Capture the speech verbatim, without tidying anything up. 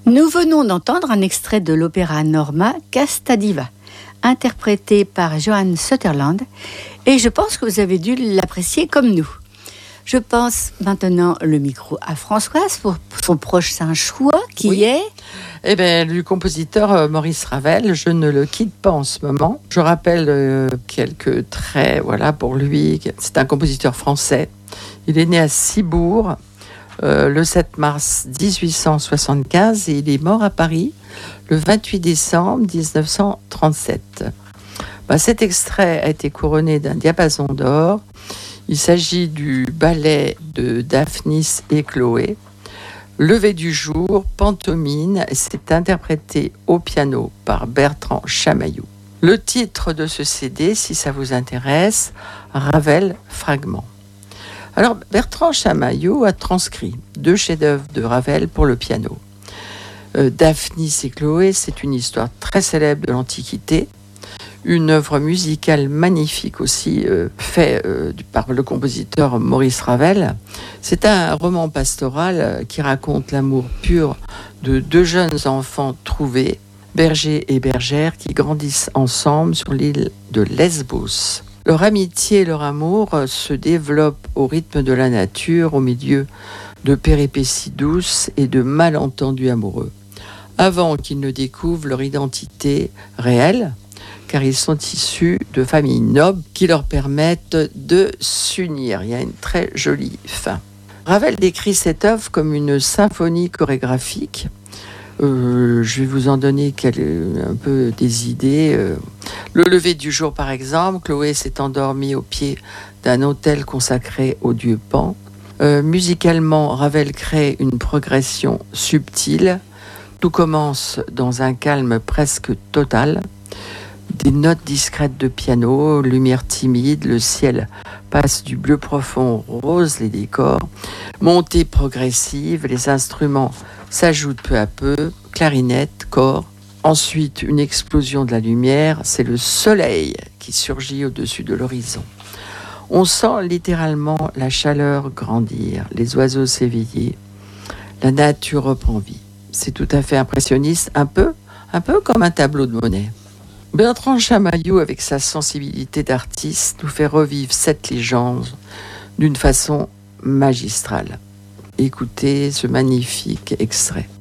Nous venons d'entendre un extrait de l'opéra Norma Casta Diva, interprété par Johan Sutherland, et je pense que vous avez dû l'apprécier comme nous. Je passe maintenant le micro à Françoise pour son prochain choix, qui oui. est... Eh bien, du compositeur Maurice Ravel, je ne le quitte pas en ce moment. Je rappelle euh, quelques traits, voilà, pour lui. C'est un compositeur français. Il est né à Cibourg euh, le sept mars dix-huit cent soixante-quinze et il est mort à Paris le vingt-huit décembre dix-neuf cent trente-sept. Ben, cet extrait a été couronné d'un diapason d'or. Il s'agit du ballet de Daphnis et Chloé. Lever du jour, pantomime, c'est interprété au piano par Bertrand Chamaillou. Le titre de ce C D, si ça vous intéresse, Ravel Fragments. Alors, Bertrand Chamaillou a transcrit deux chefs-d'œuvre de Ravel pour le piano. Euh, Daphnis et Chloé, c'est une histoire très célèbre de l'Antiquité. Une œuvre musicale magnifique aussi, euh, faite euh, par le compositeur Maurice Ravel. C'est un roman pastoral euh, qui raconte l'amour pur de deux jeunes enfants trouvés, berger et bergère, qui grandissent ensemble sur l'île de Lesbos. Leur amitié et leur amour euh, se développent au rythme de la nature, au milieu de péripéties douces et de malentendus amoureux, avant qu'ils ne découvrent leur identité réelle, car ils sont issus de familles nobles qui leur permettent de s'unir. Il y a une très jolie fin. Ravel décrit cette œuvre comme une symphonie chorégraphique. Euh, je vais vous en donner quelques, un peu des idées. Euh, le lever du jour, par exemple, Chloé s'est endormie au pied d'un autel consacré au dieu Pan. Euh, musicalement, Ravel crée une progression subtile. Tout commence dans un calme presque total. Des notes discrètes de piano, lumière timide, le ciel passe du bleu profond au rose, les décors, montée progressive, les instruments s'ajoutent peu à peu, clarinette, cor. Ensuite, une explosion de la lumière, c'est le soleil qui surgit au-dessus de l'horizon. On sent littéralement la chaleur grandir, les oiseaux s'éveiller, la nature reprend vie. C'est tout à fait impressionniste, un peu, un peu comme un tableau de Monet. Bertrand Chamaillou, avec sa sensibilité d'artiste, nous fait revivre cette légende d'une façon magistrale. Écoutez ce magnifique extrait.